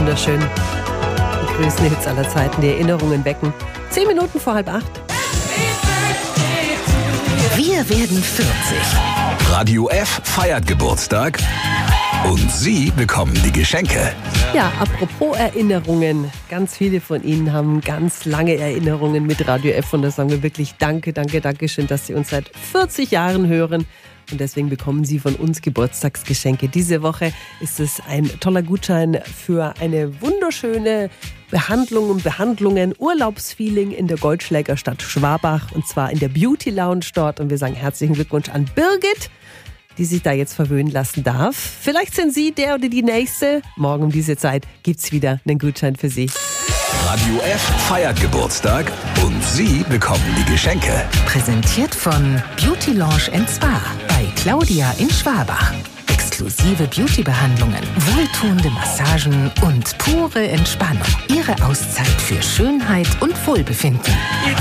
wunderschön. Die größten Hits aller Zeiten, die Erinnerungen wecken. 10 Minuten vor 7:30. Wir werden 40. Radio F feiert Geburtstag und Sie bekommen die Geschenke. Ja, apropos Erinnerungen. Ganz viele von Ihnen haben ganz lange Erinnerungen mit Radio F und da sagen wir wirklich danke schön, dass Sie uns seit 40 Jahren hören. Und deswegen bekommen Sie von uns Geburtstagsgeschenke. Diese Woche ist es ein toller Gutschein für eine wunderschöne Behandlung und Behandlungen, Urlaubsfeeling in der Goldschlägerstadt Schwabach und zwar in der Beauty Lounge dort. Und wir sagen herzlichen Glückwunsch an Birgit, die sich da jetzt verwöhnen lassen darf. Vielleicht sind Sie der oder die Nächste. Morgen um diese Zeit gibt's wieder einen Gutschein für Sie. Radio F feiert Geburtstag und Sie bekommen die Geschenke. Präsentiert von Beauty Lounge & Spa bei Claudia in Schwabach. Exklusive Beauty-Behandlungen, wohltuende Massagen und pure Entspannung. Ihre Auszeit für Schönheit und Wohlbefinden.